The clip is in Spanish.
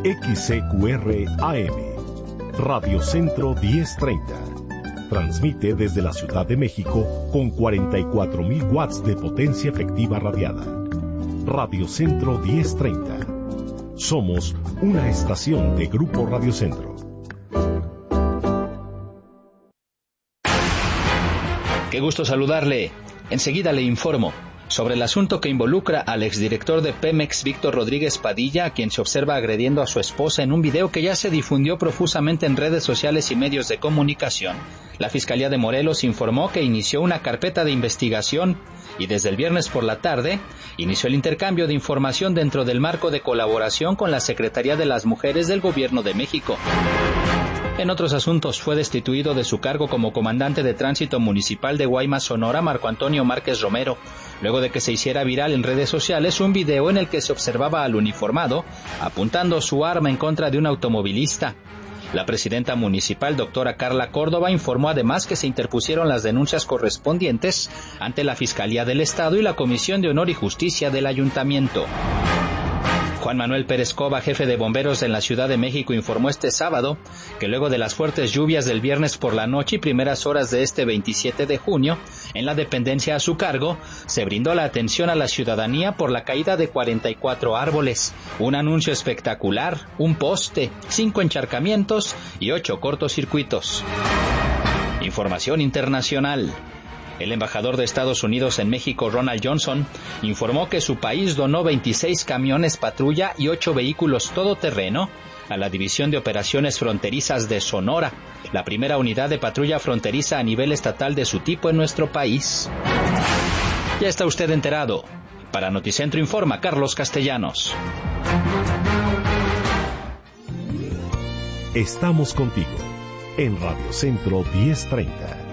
XCQR AM, Radio Centro 1030. Transmite desde la Ciudad de México con 44,000 watts de potencia efectiva radiada. Radio Centro 1030. Somos una estación de Grupo Radio Centro. Qué gusto saludarle. Enseguida le informo sobre el asunto que involucra al exdirector de Pemex, Víctor Rodríguez Padilla, a quien se observa agrediendo a su esposa en un video que ya se difundió profusamente en redes sociales y medios de comunicación. La Fiscalía de Morelos informó que inició una carpeta de investigación y desde el viernes por la tarde inició el intercambio de información dentro del marco de colaboración con la Secretaría de las Mujeres del Gobierno de México. En otros asuntos, fue destituido de su cargo como comandante de tránsito municipal de Guaymas, Sonora, Marco Antonio Márquez Romero, luego de que se hiciera viral en redes sociales un video en el que se observaba al uniformado apuntando su arma en contra de un automovilista. La presidenta municipal, doctora Carla Córdoba, informó además que se interpusieron las denuncias correspondientes ante la Fiscalía del Estado y la Comisión de Honor y Justicia del Ayuntamiento. Juan Manuel Pérez Cova, jefe de bomberos en la Ciudad de México, informó este sábado que luego de las fuertes lluvias del viernes por la noche y primeras horas de este 27 de junio, en la dependencia a su cargo, se brindó la atención a la ciudadanía por la caída de 44 árboles, un anuncio espectacular, un poste, 5 encharcamientos y 8 cortocircuitos. Información internacional. El embajador de Estados Unidos en México, Ronald Johnson, informó que su país donó 26 camiones patrulla y 8 vehículos todoterreno a la División de Operaciones Fronterizas de Sonora, la primera unidad de patrulla fronteriza a nivel estatal de su tipo en nuestro país. Ya está usted enterado. Para Noticentro informa Carlos Castellanos. Estamos contigo en Radio Centro 1030.